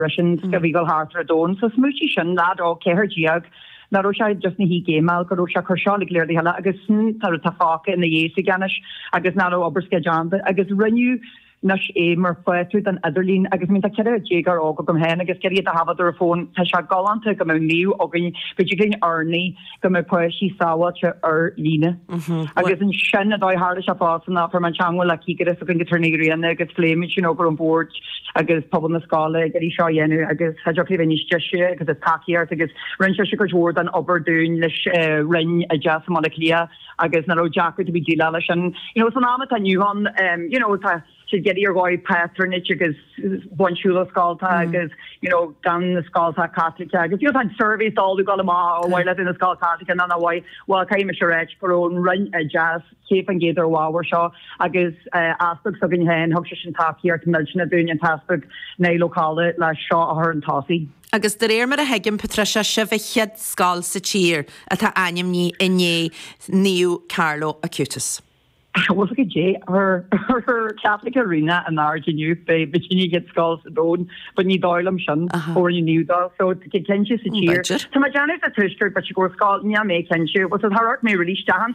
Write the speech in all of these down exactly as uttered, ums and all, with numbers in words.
Russian scavigal heart or don so smoochie shin lad o ceir diag na ro se just na hí gémal go ro se chuála léir heile agus tar tá fáca in na dhéasa ganis agus ná oberske jamba agus rinneú nas é mar foiú an idirlín agus minn ceir dégar ága gom hen agus ceir a hafad ar a fón tá se galanta go níú agin beidirlín arnaí go me poisí sáhaite ar líne agus an sin a dá hard se fásanna for man teanhil le cígur a gin turnéíanna agus fléimiid sin over an board agus pobl na scala gur í seo dhéennn agus heidir viniste agus is takeíart agus rin se gur dúir an oberún leis rin a jazz má lia agus na ro Jackar to be díla leis an you know san am a nniuhan um you know tá should get your boy patronage agus one shula skalta agus you know down the skalta Catholic agus you had service all the golama while in the skalta Catholic and then why well came a shrech for own run a jazz keep and gather wow shaw agus aspects of in hen ho tap here to mention a union taspig na locale la shaw her and tossy agus de réir mar a hegin Patricia Shivichad Skal sa tír a tá aim ní inné níú Carlo Acutis. Was like a J her her Catholic arena and Argenu by Virginia gets skulls alone, but you doil them shun or you knew that so to get tension to cheer. So my Janet a tusker, but she goes skull yeah make tension was it her me release dance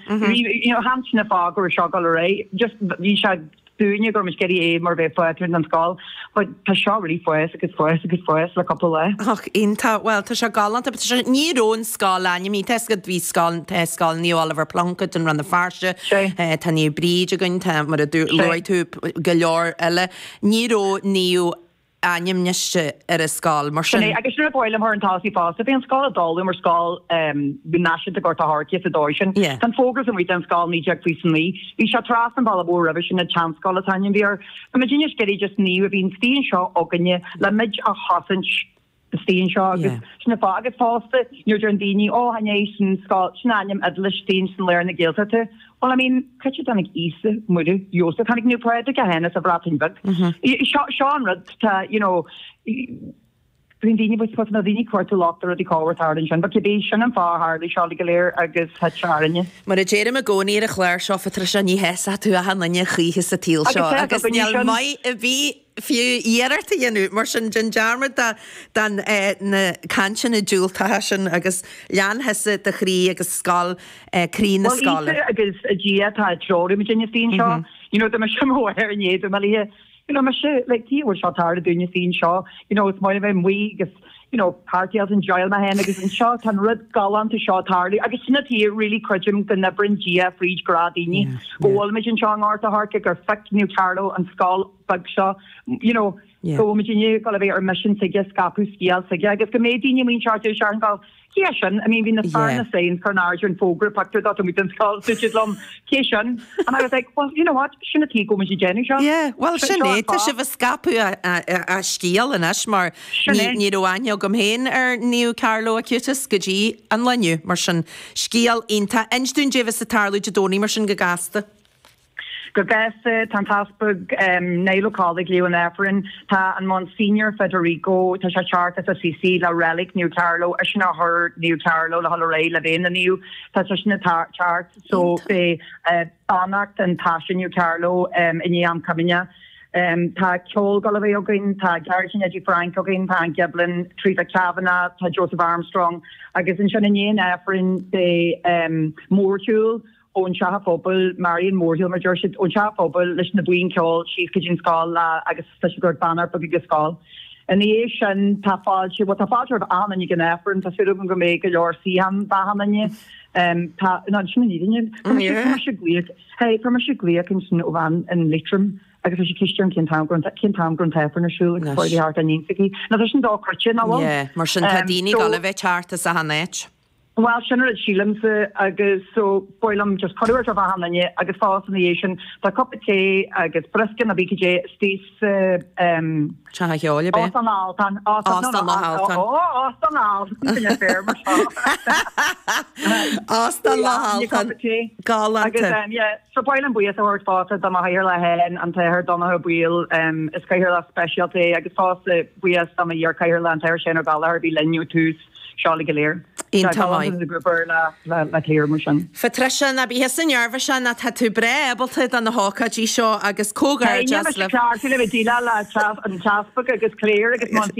you know Hansen a fog or a shoggle array just you should Dúine gur mis geri é mar bheith foiitrin an sáil, but tá seo rí foies agus foies agus foies le couple le. Ach, inta, well, tá seo galant, but tá ní rón sáil aine, mí tesgad bhí sáil, te sáil ní Oliver Plunkett an ran na farse, tá ní bríd a gyn, tá mar a loid tú go leor eile, ní ró níú anim niste ar a sáil mar sin. Agus sin bhil am an tasí fás, a bhí an sáil a dulú mar sáil bu náisiid a gort a hartí a dóisisin. Tan fógus an bhí an sáil ní Jack Friesen-Lee. Bhí se tras an ball bhór rabh sin na chanscáil a tainin bhíar. Imagine sgéirí just ní a bhín stíon seo aganne le mid a hasint stíon seo agus sinna fá agus fásta nuair an daoine ó hanééis sin sáil sin aim a le stíon sin léir na ggéaltate. Well, I mean, catch it on a Easter, Mudu, Joseph, kind of new project, a henna, a Brattenberg. Sean Rudd, you know, Brindini was put another quarter locked or the cover Tardan, but today, Shannon and Far Harley, Charlie Galere, I guess, had Sharon. But a Jeremy Magoni, a Claire Shaw, for Trishani Hessa to a hand and your he is a teal shaw. I guess my be. Fiú iararta dhéanú mar sin gin dearmad dan na canchan a dúiltathe sin agus leantheasa de chrí agus scáil crí na scála. Well, agus a dia tá tróir me dinne fín seo. You know, the sem mór ar néad me lia. You know, me se, like, tí war seo tar a dúine fín seo. You know, it's more of a mwy agus you know, parties and joil my hen agus an seo tan rud galant a seo tarli agus sinna tí really crujim the nebrin gia fríd gradini all me chong art a heart gur fect new Carlo and skull bug shaw you know so me you got a our mission to get scapu skill so agus go me dini mean charge Sharon gal Kishan, I mean, in the farness saying Carnage and Fogre, Factor, that we didn't call Suchidlum, Kishan. And I was like, well, you know what? Shouldn't he go with Jenny? Yeah, well, Sinead, to shiv a scapu a steel and Ashmar, Nidoanyo Gumhain or New Carlo Acutis, Gaji, and Lanu, Martian, Skiel, Inta, Enstun Javis, a Tarlu, Jadoni, Martian Gagasta. Gagasta, Tantasburg, um, Nailo Colleague, Leon Efren, Ta and Monsignor Federico, Tasha Chart, as a C C, La Relic, New Carlo, Ashna Herd, New Carlo, La Holleray, Lavin, the New, Tasha Chart, so the Banacht and Tasha New Carlo, um, in Yam Cabinia. Um, ta Kjol Golavay Ogin, ta Garrison Eddie Frank Ogin, ta Giblin, Teresa Kavanagh, ta Joseph Armstrong, I guess in Shannon Efren, the um, Moortool, on Shaha Fobel, Marion Moorhill, Majorship, on Shaha Fobel, listen to Buin Kjol, she's Kitchen Skull, I guess such a good banner, but big skull. And the Asian Tafal, she was a father of Anna, and you can Efren, ta Sirum Gomega, or Siam Bahamanya. Um, ta, not Shimini, from a Shigweak, hey, from a Shigweak in Snovan and Litrum. agus sé kistean cin tam grunta cin tam grunta for na siú ag foií hart a nífií. Na there's an dá crutchin a bhil. Yeah, mar sin cadíní gal a bheith chartas a hanéit. Well, sinna a sílamsa agus so boilam just choúir a bhahanne agus fásanation tá cup of tea agus briskin a bíké stís um Cha heolia be. Austan Altan, Austan Altan. Oh, Austan Altan. Fair mar. Austan Altan. Galanta. Yeah, so boilam buías a hort fása da ma hair la hen an te her donna buil um is cair la specialty agus fása buías da ma year cair la an teir sin ar galar bí lenniu tús Charlie Galere. léir mar sin. Fa tre sin a bí san nearfa sin na tú bre ebalta an na hácadí seo agus cógar le le an taspa agus léir agus